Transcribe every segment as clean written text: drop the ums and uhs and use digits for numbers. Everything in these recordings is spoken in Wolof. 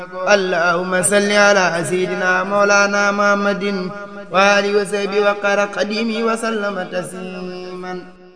اللهم صل على سيدنا مولانا محمد وآله وصحبه وقر قديمه وسلم تسليما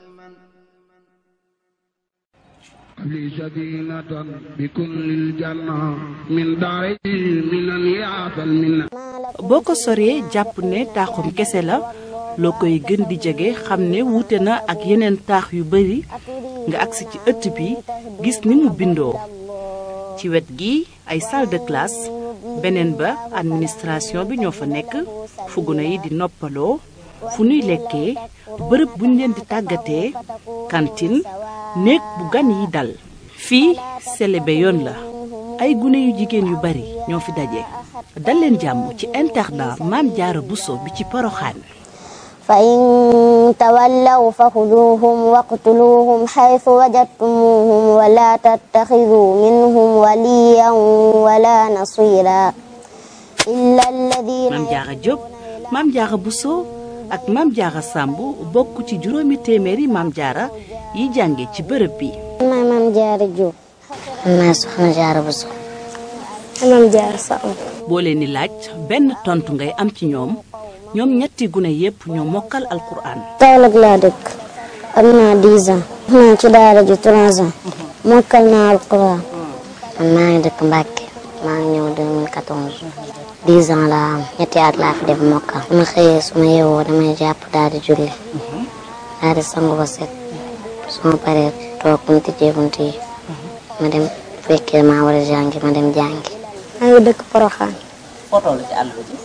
لي سكينة بكل الجنة من داري من الياس المنة boo ko soree jàpp ne taaxum kese la loo koy gën di jege xam ne wuute na ak yeneen taax yu bari nga agsi ci ëtt bi gis ni mu bindoo ci wet gi ay salle de classe beneen ba administration bi ñoo fa nekk fu gune yi di noppaloo fu nuy lekkee bërëb buñ leen di tàggatee cantine néeg bu gan yi dal fii selebe yoon la ay gune yu jigéen yu bari ñoo fi daje dal leen jàmm ci internat Maam Jaara Buso bi ci Poroxaan fa in tawallaw fa xuduuhum waqtuluuhum xaytu wajadtumuuhum wala tattaxiduu minhum waliyan wala nasira illa alladina Maam Jaara Jóob Maam Jaara Buso ak Maam Jaara Sàmb bokk ci juróomi téeméeri Maam Jaara yi jànge ci bërëb bi maay Maam Jaara Jóob maay Soxna Jaara Buso Maam Jaara Sàmb boo leen di laaj benn tontu ngay am ci ñoom ñetti gune yépp ñoo mokkal alquran. Kaolack laa dëkk am naa 10 ans. naa ci daara ji 3 ans. mokkal naa alquran. man maa ngi dëkk Mbàkke maa ngi ñëw 2014. 10 ans laa am ñetti at laa fi def mokkal. su ma xëyee su ma yeewoo damay jàpp daal di julli. daal di sangu ba set. su ma paree toog bunti jee bunti yi. ma dem fekkee maa war a jàngi ma dem jàngi. maa ngi dëkk Poroxaan. foo toll ci àll bi.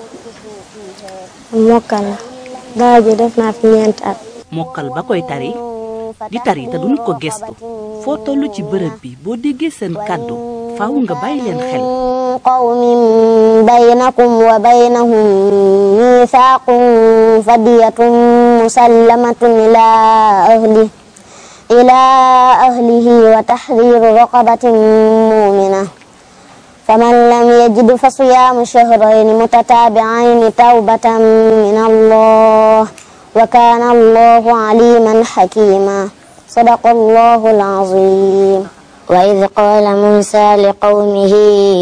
mokkal la daara ji def naa fi 4 at. mokkal ba koy tari di tari te duñ ko gestu foo toll ci bërëb bi boo déggee seen kàddu faaw nga bàyyi leen xel. qawmin baynakum wa baynahum miisaaqun fadiyatun musallamatun ilaa ahlihi wa tahriiru raqabatin mu'mina فمن لم يجد فصيام شهرين متتابعين توبة من الله وكان الله عليما حكيما صدق الله العظيم وإذ قال موسى لقومه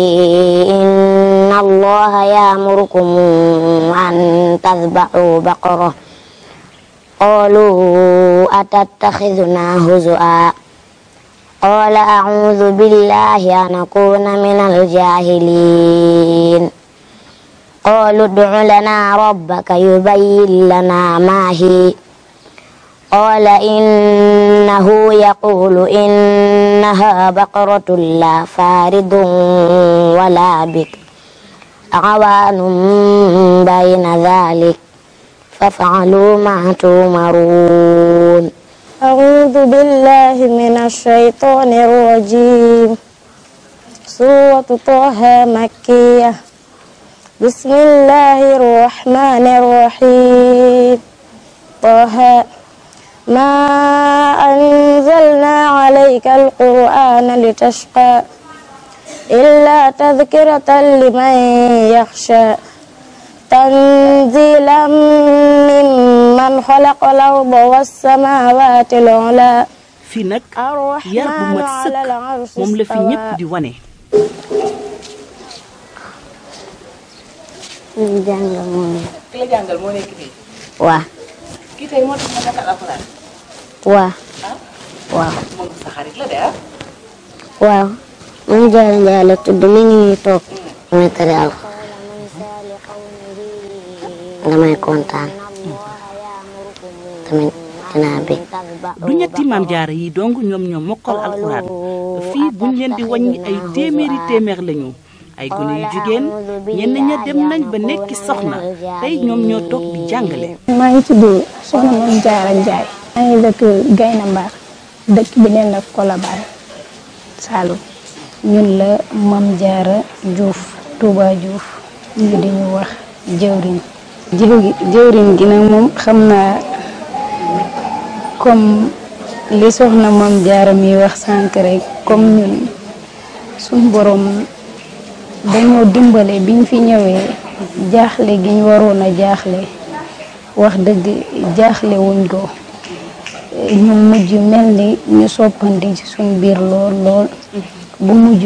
إن الله يأمركم أن تذبحوا بقرة قالوا أتتخذنا هزؤا قال أعوذ بالله أن أكون من الجاهلين قالوا ادع لنا ربك يبين لنا ما هي قال إنه يقول إنها بقرة لا فارض ولا بكر عوان بين ذلك فافعلوا ما تؤمرون أعوذ بالله من الشيطان الرجيم سورة طه مكية بسم الله الرحمن الرحيم طه ما أنزلنا عليك القرآن لتشقى إلا تذكرة لمن يخشى تنزيلا ممن خلق الأرض والسماوات العلى fii nag yar bu mat sëkk moom la fi ñépp di wane. jàngal moom ki la jàngal moo nekk fii. waaw. kii tey moo tax nga mokkal alxuraan. waaw. waaw. moom sa xarit la de ah. waaw. Maam Jaara Njaay la tudd mi ngi nii toog. muy tari alxuraan. damay kontaan tamit dinaa bëgg. du ñetti Maam Jaara yi dong ñoom ñoo mokkal alxuraan fii buñ leen di wàññi ay téeméer lañu ay gune yu jigéen ñenn ña dem nañ ba nekki soxna tey ñoom ñoo toog di jàngale. maa ngi tudd Soxna Maam Jaara Njaay. maa ngi dëkk Gayna Mbar dëkk bi neen la Colobane Saloum. ñun la Maam Jaara Juuf Touba Juuf ñu di ñu wax jëwriñ. jëwriñ gi nag moom xam naa comme li Soxna Maam Jaara mi wax sànq rek comme ñun suñ borom dañoo dimbale biñ fi ñëwee jaaxle gi ñu waroon a jaaxle wax dëgg jaaxle wuñ ko ñu mujj mel ni ñu soppandi ci suñ biir lool bu mujj